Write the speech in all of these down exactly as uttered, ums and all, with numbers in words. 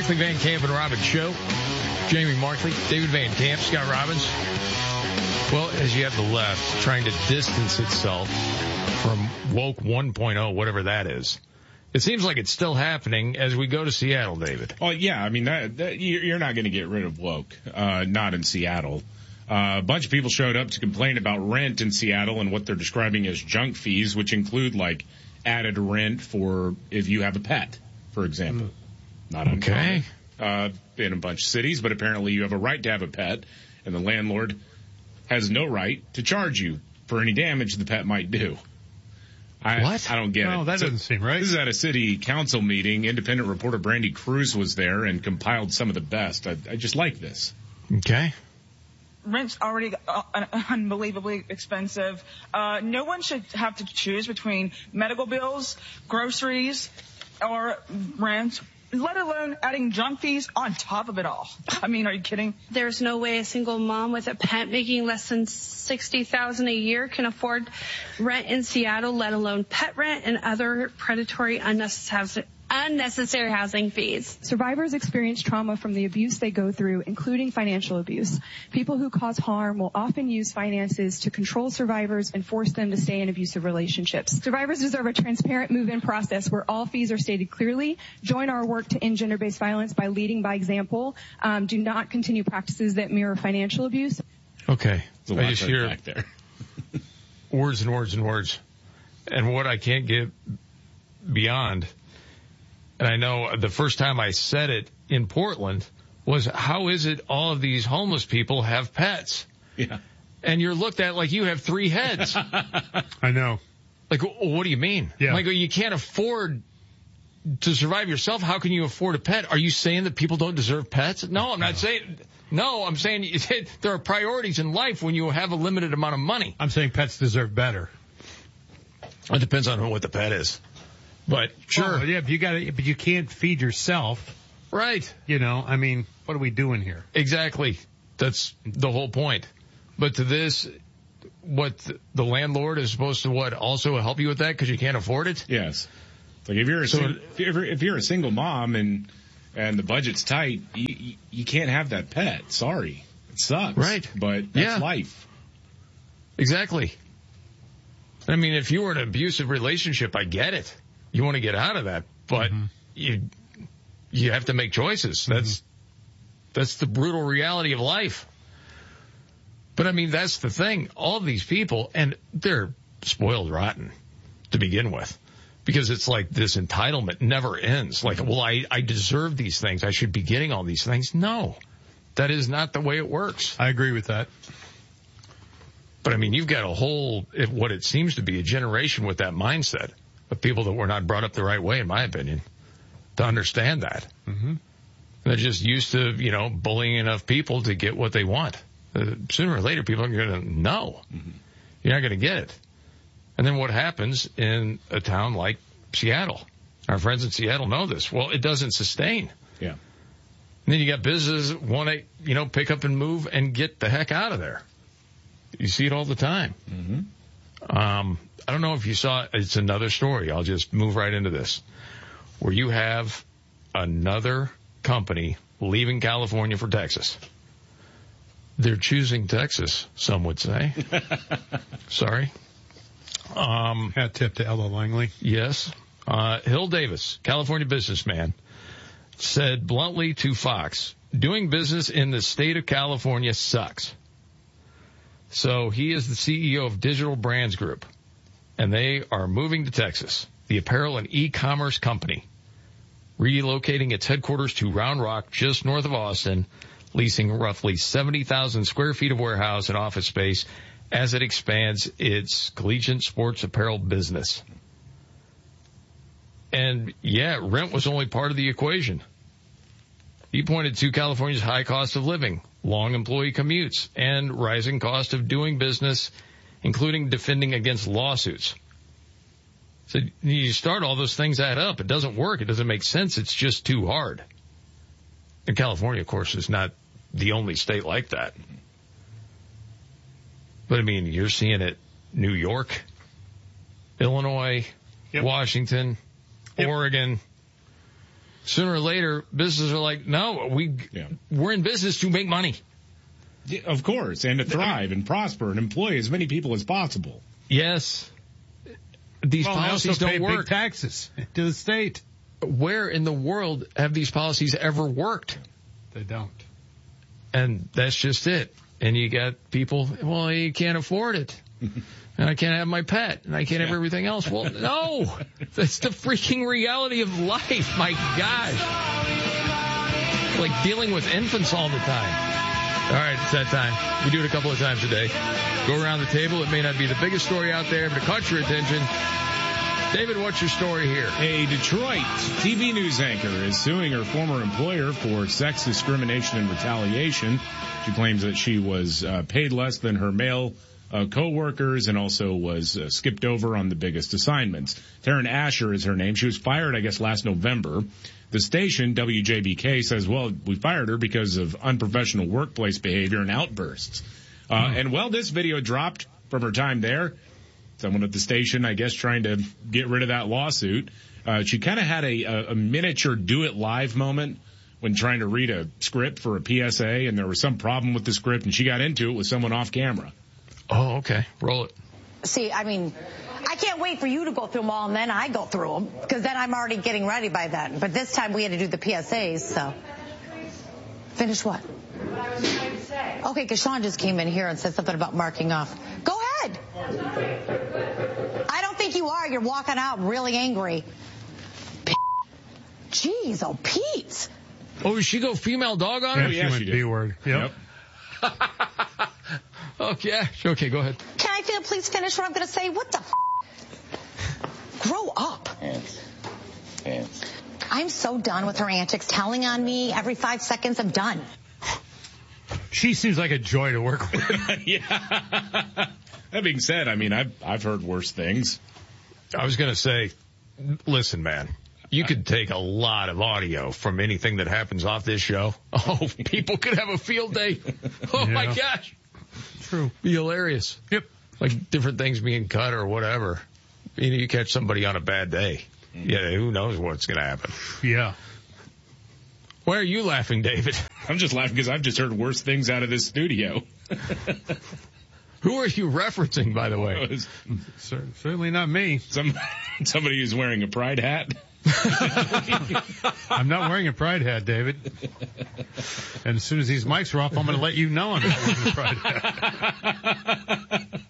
Markley, Van Camp, and Robbins show. Jamie Markley, David Van Camp, Scott Robbins. Well, as you have the left trying to distance itself from woke one point oh, whatever that is, it seems like it's still happening as we go to Seattle, David. Oh, yeah. I mean, that, that, you're not going to get rid of woke, uh, not in Seattle. Uh, a bunch of people showed up to complain about rent in Seattle and what they're describing as junk fees, which include, like, added rent for if you have a pet, for example. Mm. Not uncommon. Okay. Uh, in a bunch of cities, but apparently you have a right to have a pet, and the landlord has no right to charge you for any damage the pet might do. I, what? I don't get no, it. No, that so, doesn't seem right. This is at a city council meeting. Independent reporter Brandy Cruz was there and compiled some of the best. I, I just like this. Okay. Rent's already uh, unbelievably expensive. Uh, no one should have to choose between medical bills, groceries, or rent, let alone adding junk fees on top of it all. I mean, are you kidding? There's no way a single mom with a pet making less than sixty thousand dollars a year can afford rent in Seattle, let alone pet rent and other predatory unnecessary unnecessary housing fees. Survivors experience trauma from the abuse they go through, including financial abuse. People who cause harm will often use finances to control survivors and force them to stay in abusive relationships. Survivors deserve a transparent move-in process where all fees are stated clearly. Join our work to end gender-based violence by leading by example. Um, do not continue practices that mirror financial abuse. Okay. There's a lot I just hear back there. words and words and words. And what I can't get beyond, and I know the first time I said it in Portland, was how is it all of these homeless people have pets? Yeah. And you're looked at like you have three heads. I know. Like, what do you mean? Yeah. Like, you can't afford to survive yourself. How can you afford a pet? Are you saying that people don't deserve pets? No, I'm not no. saying. No, I'm saying there are priorities in life when you have a limited amount of money. I'm saying pets deserve better. It depends on what the pet is. But sure. Oh, yeah, but you got to, but you can't feed yourself. Right. You know, I mean, what are we doing here? Exactly. That's the whole point. But to this, what the landlord is supposed to what also help you with that because you can't afford it? Yes. Like if you're a so, sing- if you're if you're a single mom and and the budget's tight, you you, you can't have that pet. Sorry, it sucks. Right. But that's yeah. life. Exactly. I mean, if you were in an abusive relationship, I get it. You want to get out of that, but mm-hmm. you you have to make choices. Mm-hmm. That's that's the brutal reality of life. But I mean, that's the thing. All of these people, and they're spoiled rotten to begin with, because it's like this entitlement never ends. Like, well, I I deserve these things. I should be getting all these things. No, that is not the way it works. I agree with that. But I mean, you've got a whole, what it seems to be, a generation with that mindset of people that were not brought up the right way, in my opinion, to understand that. Mm-hmm. They're just used to, you know, bullying enough people to get what they want. Uh, sooner or later, people are going to know. Mm-hmm. You're not going to get it. And then what happens in a town like Seattle? Our friends in Seattle know this. Well, it doesn't sustain. Yeah. And then you got businesses want to, you know, pick up and move and get the heck out of there. You see it all the time. Mm-hmm. Um, I don't know if you saw, it's another story. I'll just move right into this, where you have another company leaving California for Texas. They're choosing Texas, some would say. Sorry. Um, Hat tip to Ella Langley. Yes. Uh, Hill Davis, California businessman, said bluntly to Fox, doing business in the state of California sucks. So he is the C E O of Digital Brands Group, and they are moving to Texas, the apparel and e-commerce company, relocating its headquarters to Round Rock, just north of Austin, leasing roughly seventy thousand square feet of warehouse and office space as it expands its collegiate sports apparel business. And, yeah, rent was only part of the equation. He pointed to California's high cost of living, long employee commutes, and rising cost of doing business, including defending against lawsuits. So you start all those things add up. It doesn't work. It doesn't make sense. It's just too hard. And California, of course, is not the only state like that. But, I mean, you're seeing it New York, Illinois, yep. Washington, yep. Oregon. Sooner or later, businesses are like, no, we, Yeah. we're in business to make money. Yeah, of course, and to thrive and prosper and employ as many people as possible. Yes. These Well, they policies also don't pay work. big taxes to the state. Where in the world have these policies ever worked? They don't. And that's just it. And you got people, well, you can't afford it. And I can't have my pet. And I can't have everything else. Well, no. That's the freaking reality of life. My gosh. Like dealing with infants all the time. All right, it's that time. We do it a couple of times a day. Go around the table. It may not be the biggest story out there, but it caught your attention. David, what's your story here? A Detroit T V news anchor is suing her former employer for sex discrimination and retaliation. She claims that she was uh, paid less than her male uh, co-workers and also was uh, skipped over on the biggest assignments. Taryn Asher is her name. She was fired, I guess, last November. The station, W J B K, says, well, we fired her because of unprofessional workplace behavior and outbursts. Uh, mm. And, well, this video dropped from her time there. Someone at the station, I guess, trying to get rid of that lawsuit. Uh, she kind of had a, a, a miniature do-it-live moment when trying to read a script for a P S A, and there was some problem with the script, and she got into it with someone off camera. Oh, okay. Roll it. See, I mean, I can't wait for you to go through them all, and then I go through them, because then I'm already getting ready by then. But this time we had to do the P S As, so. Finish what? What I was trying to say. Okay, because Sean just came in here and said something about marking off. Go ahead. I don't think you are. You're walking out really angry. Jeez, oh, Pete. Oh, did she go female dog on her? Yeah, she yeah, went she did. B-word. Yep. Yep. Okay, yeah. Okay, go ahead. Can I feel, please finish what I'm going to say? What the f***? Grow up. Hands. Hands. I'm so done with her antics, telling on me every five seconds. I'm done. She seems like a joy to work with. Yeah. That being said, I mean, I've, I've heard worse things. I was going to say, listen, man, you could take a lot of audio from anything that happens off this show. Oh, people could have a field day. Oh, Yeah. my gosh. True. Be hilarious. Yep. Like different things being cut or whatever. You know, you catch somebody on a bad day. Yeah, who knows what's going to happen. Yeah. Why are you laughing, David? I'm just laughing because I've just heard worse things out of this studio. Who are you referencing, by the way? Cer- certainly not me. Some, somebody who's wearing a pride hat. I'm not wearing a pride hat, David. And as soon as these mics are off, I'm going to let you know I'm not wearing a pride hat.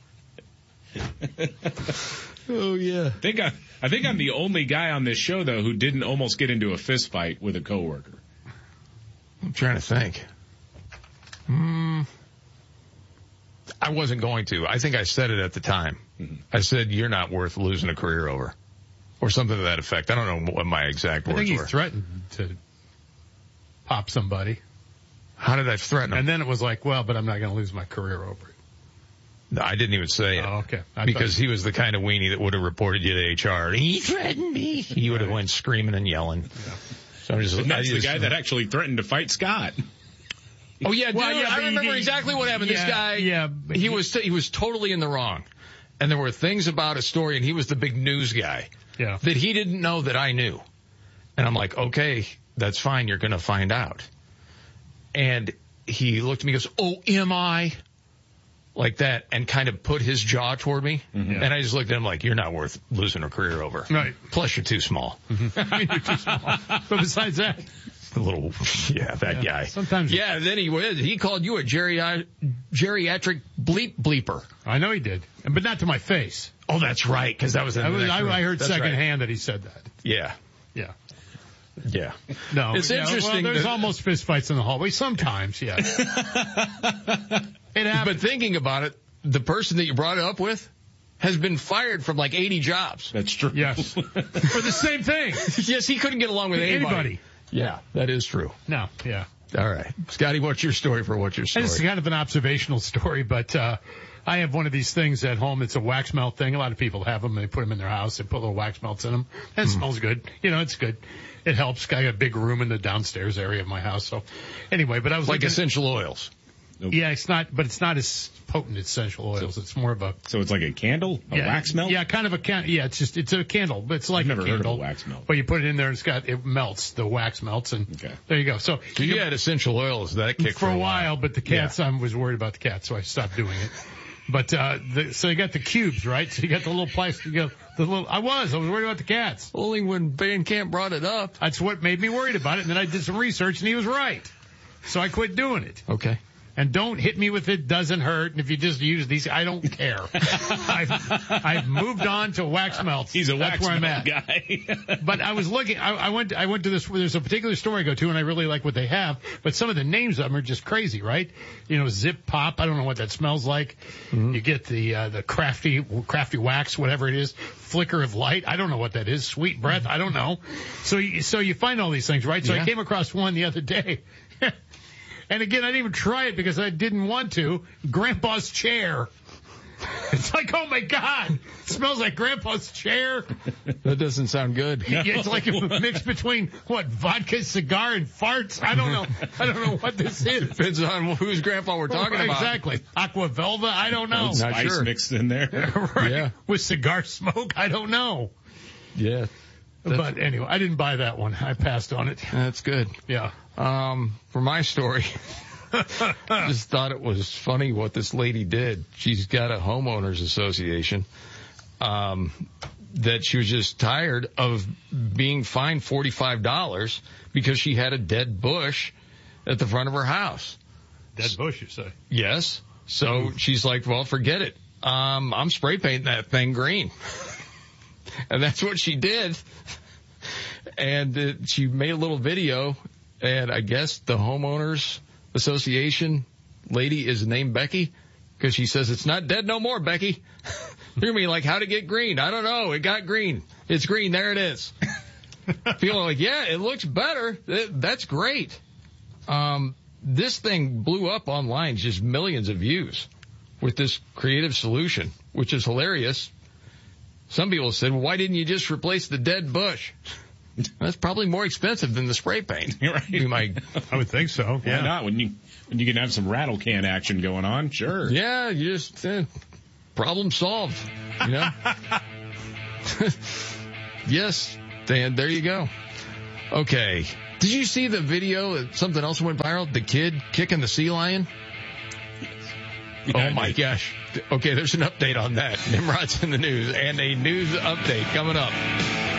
Oh, yeah. I think I, I think I'm the only guy on this show, though, who didn't almost get into a fist fight with a coworker. I'm trying to think. Hmm. I wasn't going to. I think I said it at the time. Mm-hmm. I said, you're not worth losing a career over. Or something to that effect. I don't know what my exact I words think he were. threatened to pop somebody. How did I threaten him? And then it was like, well, but I'm not going to lose my career over it. No, I didn't even say it. Oh, okay. I because thought- he was the kind of weenie that would have reported you to H R. He threatened me. He would have went screaming and yelling. Yeah. So I'm just, And I that's just, the guy that actually threatened to fight Scott. Oh yeah, dude, Well, yeah, I but he remember did- exactly what happened. yeah, this guy, yeah, but he, he- was he was totally in the wrong, and there were things about a story, and he was the big news guy Yeah. that he didn't know that I knew, and I'm like, okay, that's fine, you're gonna find out. And he looked at me, and goes, "Oh, am I?" Like that, and kind of put his jaw toward me, Mm-hmm. and I just looked at him like, "You're not worth losing a career over." Right. Plus, you're too small. I mean, you're too small. But besides that, The little, yeah, that Yeah, guy. sometimes- Yeah, then he was, he called you a geri- geriatric bleep bleeper. I know he did, but not to my face. Oh, that's right, because that was in I, the was, next I, room. I heard That's right. secondhand that he said that. Yeah, Yeah. yeah. No, It's yeah, interesting Well, there's that- almost fist fights in the hallway sometimes. Yeah. It happens. But thinking about it, the person that you brought it up with has been fired from like eighty jobs. That's true. Yes. For the same thing. Yes, he couldn't get along with anybody. Anybody. Yeah, that is true. No. Yeah. All right. Scotty, what's your story for what's your story? And it's kind of an observational story, but uh I have one of these things at home. It's a wax melt thing. A lot of people have them. They put them in their house. They put little wax melts in them. And it Mm. smells good. You know, it's good. It helps. I got a big room in the downstairs area of my house. So anyway, but I was like looking- essential oils. Nope. Yeah, it's not, but it's not as potent as essential oils. It's more of a So it's like a candle, a yeah, wax melt. Yeah, kind of a can. Yeah, it's just it's a candle, but it's like I've never a candle. heard of a wax melt. But you put it in there, and it's got it melts. The wax melts, and Okay. there you go. So So you had essential oils that kicked for a while, but the cats, Yeah. I was worried about the cats, so I stopped doing it. But uh, the, so you got the cubes, right? So you got the little plastic, you got the little. I was, I was worried about the cats. Only when Van Camp brought it up. That's what made me worried about it. And then I did some research, and he was right. So I quit doing it. Okay. And don't hit me with it doesn't hurt. And if you just use these, I don't care. I've, I've moved on to wax melts. He's a That's wax where I'm melt at. guy. But I was looking, I, I went, I went to this, there's a particular store I go to and I really like what they have, but some of the names of them are just crazy, right? You know, Zip Pop, I don't know what that smells like. Mm-hmm. You get the, uh, the crafty, crafty wax, whatever it is, Flicker of Light, I don't know what that is, Sweet Breath, I don't know. So you, so you find all these things, right? So yeah. I came across one the other day. And again, I didn't even try it because I didn't want to. Grandpa's chair. It's like, oh my God, it smells like Grandpa's chair. That doesn't sound good. Yeah, it's like a mix between what, vodka, cigar, and farts. I don't know. I don't know what this is. Depends on whose grandpa we're talking about. Exactly. Aqua Velva. I don't know. Not Spice sure. mixed in there. Right. Yeah. With cigar smoke. I don't know. Yeah. But anyway, I didn't buy that one. I passed on it. That's good. Yeah. Um, for my story, I just thought it was funny what this lady did. She's got a homeowners association, um, that she was just tired of being fined forty-five dollars because she had a dead bush at the front of her house. Dead bush, you say? Yes. So she's like, well, forget it. Um, I'm spray painting that thing green. And that's what she did. And uh, she made a little video, and I guess the homeowners association lady is named Becky because she says it's not dead no more, Becky. You're gonna be like, how to get green? I don't know. It got green. It's green. There it is. Feeling like, yeah, it looks better. That's great. Um, this thing blew up online, just millions of views with this creative solution, which is hilarious. Some people said, well, why didn't you just replace the dead bush? That's probably more expensive than the spray paint. Right. You might, I would think so. Why Yeah. not? When you when you can have some rattle can action going on, sure. yeah, you just, eh, problem solved, you know? Yes, Dan, there you go. Okay. Did you see the video? Something else went viral? The kid kicking the sea lion? Yeah, Oh my gosh. Okay, there's an update on that. Nimrod's in the news and a news update coming up.